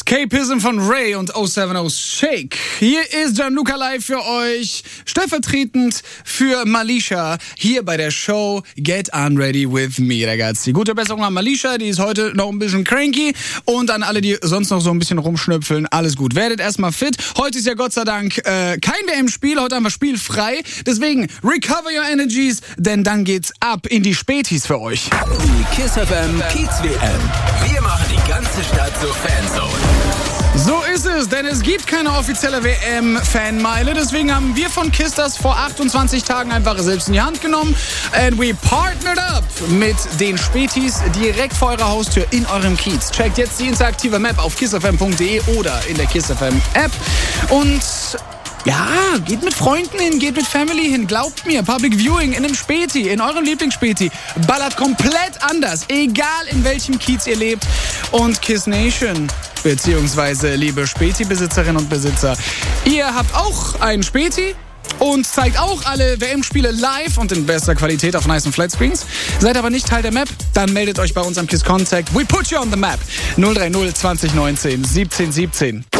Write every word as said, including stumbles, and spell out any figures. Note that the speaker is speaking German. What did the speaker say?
Escapism von Ray und oh seven oh Shake. Hier ist Gianluca live für euch, stellvertretend für Malisha, hier bei der Show Get Unready With Me, ragazzi. Gute Besserung an Malisha, die ist heute noch ein bisschen cranky, und an alle, die sonst noch so ein bisschen rumschnüpfeln, alles gut. Werdet erstmal fit. Heute ist ja Gott sei Dank äh, kein W M-Spiel, heute einfach spielfrei. Deswegen recover your energies, denn dann geht's ab in die Spätis für euch. Die Kiss F M Kiez W M. Wir machen die ganze Stadt zur Fanzone. So ist es, denn es gibt keine offizielle W M-Fanmeile. Deswegen haben wir von Kiss das vor achtundzwanzig Tagen einfach selbst in die Hand genommen. And we partnered up mit den Spätis direkt vor eurer Haustür in eurem Kiez. Checkt jetzt die interaktive Map auf kiss f m punkt d e oder in der Kiss F M App. Und ja, geht mit Freunden hin, geht mit Family hin. Glaubt mir, Public Viewing in einem Späti, in eurem Lieblingsspäti, ballert komplett anders. Egal in welchem Kiez ihr lebt. Und Kiss Nation, beziehungsweise liebe Späti-Besitzerinnen und Besitzer, ihr habt auch einen Späti und zeigt auch alle W M-Spiele live und in bester Qualität auf nice Flatscreens. Seid aber nicht Teil der Map? Dann meldet euch bei uns am Kiss Contact. We put you on the map. null drei null zwanzig neunzehn siebzehn siebzehn.